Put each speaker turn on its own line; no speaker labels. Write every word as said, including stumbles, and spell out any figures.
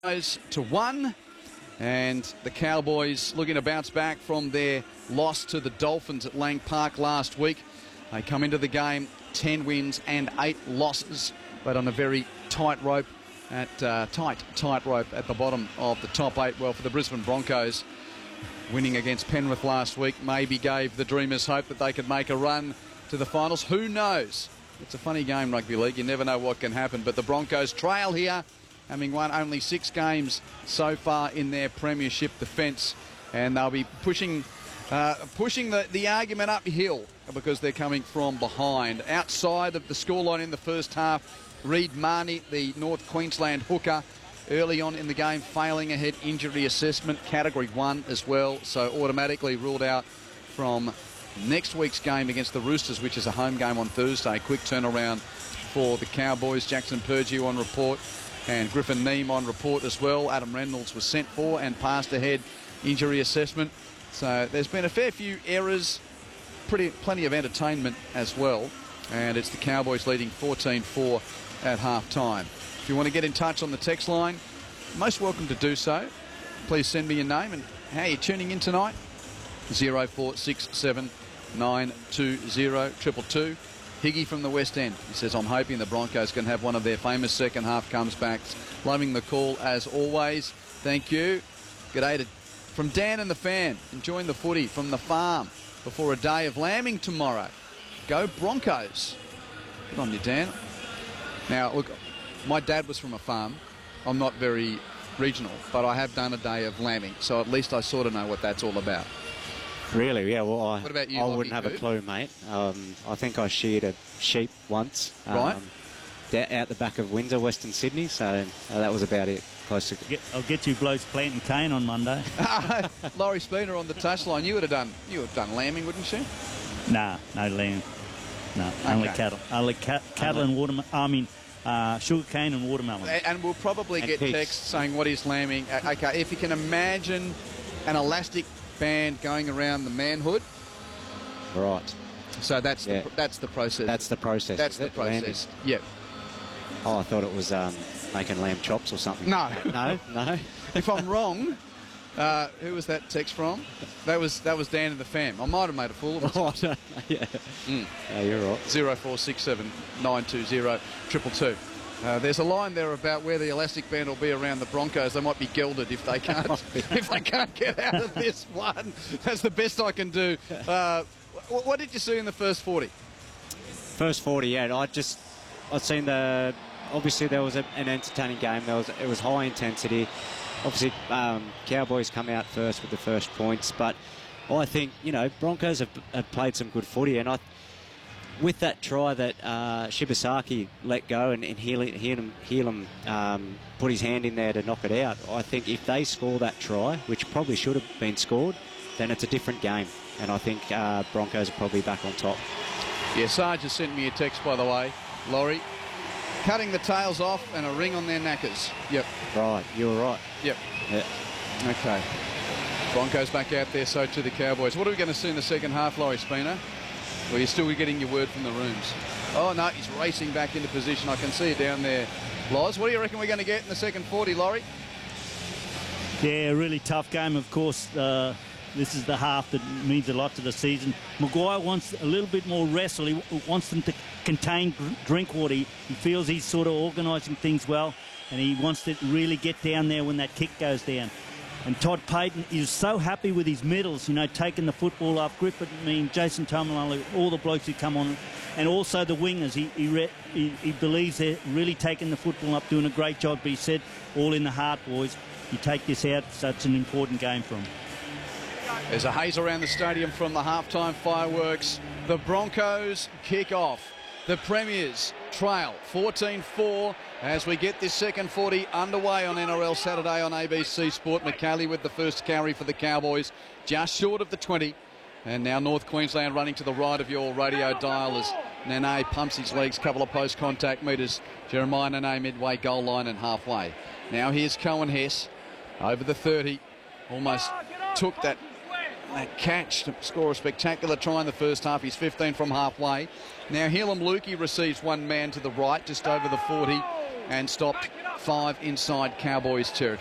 to one, and the Cowboys looking to bounce back from their loss to the Dolphins at Lang Park last week. They come into the game ten wins and eight losses, but on a very tight rope at uh, tight tight rope at the bottom of the top eight. Well, for the Brisbane Broncos, winning against Penrith last week maybe gave the Dreamers hope that they could make a run to the finals. Who knows? It's a funny game, rugby league. You never know what can happen. But the Broncos trail here, having won only six games so far in their premiership defence, and they'll be pushing uh, pushing the, the argument uphill because they're coming from behind. Outside of the scoreline in the first half, Reid Marnie, the North Queensland hooker, early on in the game failing a head injury assessment, category one as well, so automatically ruled out from next week's game against the Roosters, which is a home game on Thursday. Quick turnaround for the Cowboys. Jackson Purdue on report and Griffin Neame on report as well. Adam Reynolds was sent for and passed ahead injury assessment. So there's been a fair few errors, pretty plenty of entertainment as well. And it's the Cowboys leading fourteen four at half-time. If you want to get in touch on the text line, most welcome to do so. Please send me your name and how you're tuning in tonight. zero four six seven nine two zero triple two. Higgy from the West End. He says, I'm hoping the Broncos can have one of their famous second half comes backs. Loving the call as always. Thank you. G'day to, from Dan and the fan. Enjoying the footy from the farm before a day of lambing tomorrow. Go Broncos. Good on you, Dan. Now, look, my dad was from a farm. I'm not very regional, but I have done a day of lambing, so at least I sort of know what that's all about.
Really? Yeah, well, I,
what about you,
I
Lockie
wouldn't have
Booth?
a clue, mate. Um, I think I sheared a sheep once. Um,
Right.
da- out the back of Windsor, Western Sydney, so uh, that was about it. Close to...
Get, I'll get you blokes planting cane on Monday.
Laurie Spooner on the touchline. You would have done you would have done lambing, wouldn't you?
Nah, no lamb. No, only
Okay.
cattle. Only ca- cattle and watermelon. I mean, uh, sugar cane and watermelon.
A- And we'll probably
And
get
pigs.
texts saying what is lambing. Uh, Okay, if you can imagine an elastic band going around the manhood,
Right.
so that's
Yeah.
the, that's the process.
That's the process.
That's
is
the
it? Lambing.
process. Yeah.
Oh, I thought it was um, making lamb chops or something.
No.
No? No?
If I'm wrong, uh, who was that text from? That was that was Dan and the fam. I might have made a fool of myself.
Oh, I don't know. Yeah.
Mm.
Yeah, you're right.
zero four six seven nine two zero triple two. Uh, there's a line there about where the elastic band will be around the Broncos. They might be gelded if they can't if they can't get out of this one. That's the best I can do. Uh, wh- what did you see in the first forty?
First forty, yeah. I just, I'd seen the, obviously there was a, an entertaining game. There was, it was high intensity. Obviously, um, Cowboys come out first with the first points, but I think, you know, Broncos have, have played some good footy, and I, with that try that uh, Shibasaki let go and, and Healam, Healam, Healam um, put his hand in there to knock it out, I think if they score that try, which probably should have been scored, then it's a different game, and I think uh, Broncos are probably back on top.
Yeah, Sarge has sent me a text, by the way, Laurie. Cutting the tails off and a ring on their knackers. Yep.
Right, you were right.
Yep.
Yeah.
Okay. Broncos back out there, so to the Cowboys. What are we going to see in the second half, Laurie Spina? Well, you're still getting your word from the rooms. Oh, no, he's racing back into position. I can see it down there. Loz, what do you reckon we're going to get in the second forty, Laurie?
Yeah, a really tough game, of course. Uh, this is the half that means a lot to the season. Maguire wants a little bit more wrestle. He w- wants them to contain Drinkwater. He, he feels he's sort of organising things well, and he wants to really get down there when that kick goes down. And Todd Payton is so happy with his medals, you know, taking the football off Griffin, I mean, Jason Tamalolo, all the blokes who come on, and also the wingers. He, he, re- he, he believes they're really taking the football up, doing a great job. But he said, all in the heart, boys. You take this out, so it's an important game for him.
There's a haze around the stadium from the halftime fireworks. The Broncos kick off. The Premiers trail fourteen four as we get this second forty underway on N R L Saturday on A B C Sport. McCallie with the first carry for the Cowboys, just short of the twenty. And now North Queensland running to the right of your radio dial as Nene pumps his legs, couple of post-contact metres. Jeremiah Nene midway goal line and halfway. Now here's Cohen Hess over the thirty. Almost took that that catch to score a spectacular try in the first half. He's fifteen from halfway. Now Healam Lukey receives one man to the right, just over the forty, and stopped five inside Cowboys territory.